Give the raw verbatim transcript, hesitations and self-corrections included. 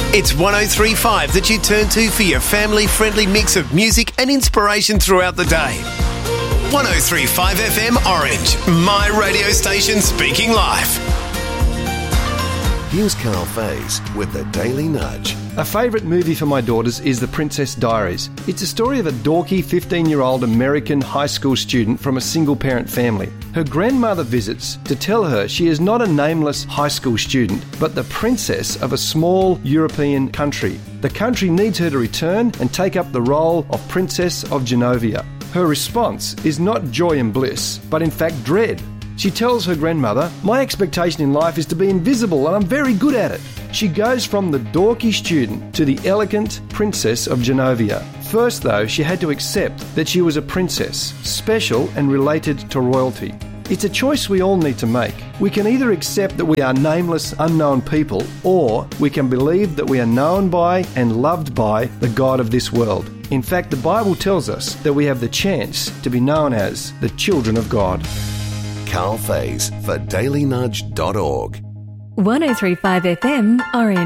It's one oh three point five that you turn to for your family-friendly mix of music and inspiration throughout the day. one oh three point five F M Orange, my radio station speaking life. Here's Carl Faze with the Daily Nudge. A favourite movie for my daughters is The Princess Diaries. It's a story of a dorky fifteen-year-old American high school student from a single-parent family. Her grandmother visits to tell her she is not a nameless high school student, but the princess of a small European country. The country needs her to return and take up the role of Princess of Genovia. Her response is not joy and bliss, but in fact dread. She tells her grandmother, "My expectation in life is to be invisible and I'm very good at it." She goes from the dorky student to the elegant Princess of Genovia. First, though, she had to accept that she was a princess, special and related to royalty. It's a choice we all need to make. We can either accept that we are nameless, unknown people, or we can believe that we are known by and loved by the God of this world. In fact, the Bible tells us that we have the chance to be known as the children of God. Carl Faze for daily nudge dot org. one oh three point five F M Orange.